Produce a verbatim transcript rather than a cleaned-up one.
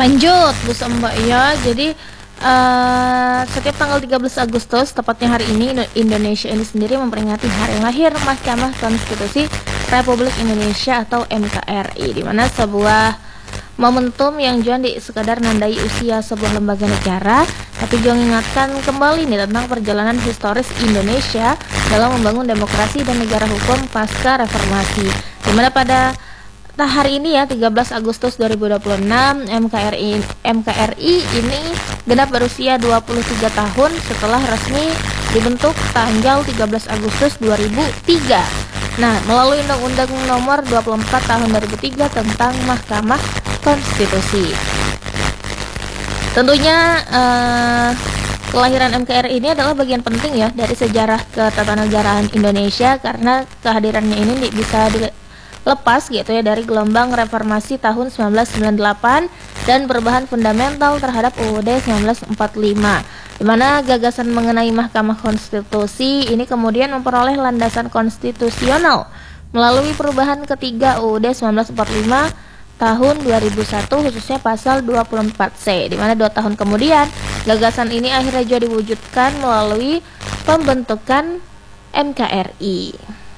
Lanjut Bu Mbak ya. Jadi uh, setiap tanggal tiga belas Agustus, tepatnya hari ini, Indonesia ini sendiri memperingati hari lahir Mahkamah Konstitusi Republik Indonesia atau M K R I, di mana sebuah momentum yang juga di sekadar nandai usia sebuah lembaga negara, tapi juga mengingatkan kembali nih tentang perjalanan historis Indonesia dalam membangun demokrasi dan negara hukum pasca reformasi. Di mana pada Nah hari ini ya tiga belas Agustus dua ribu dua puluh enam M K R I M K R I ini genap berusia dua puluh tiga tahun setelah resmi dibentuk tanggal tiga belas Agustus dua ribu tiga. Nah, melalui Undang-Undang Nomor dua puluh empat Tahun dua ribu tiga tentang Mahkamah Konstitusi. Tentunya eh, kelahiran M K R I ini adalah bagian penting ya dari sejarah ketatanegaraan Indonesia, karena kehadirannya ini bisa di lepas gitu ya dari gelombang reformasi tahun sembilan belas sembilan puluh delapan dan perubahan fundamental terhadap U U D seribu sembilan ratus empat puluh lima, di mana gagasan mengenai Mahkamah Konstitusi ini kemudian memperoleh landasan konstitusional melalui perubahan ketiga U U D seribu sembilan ratus empat puluh lima tahun dua ribu satu, khususnya pasal dua puluh empat C, di mana dua tahun kemudian gagasan ini akhirnya juga diwujudkan melalui pembentukan M K R I.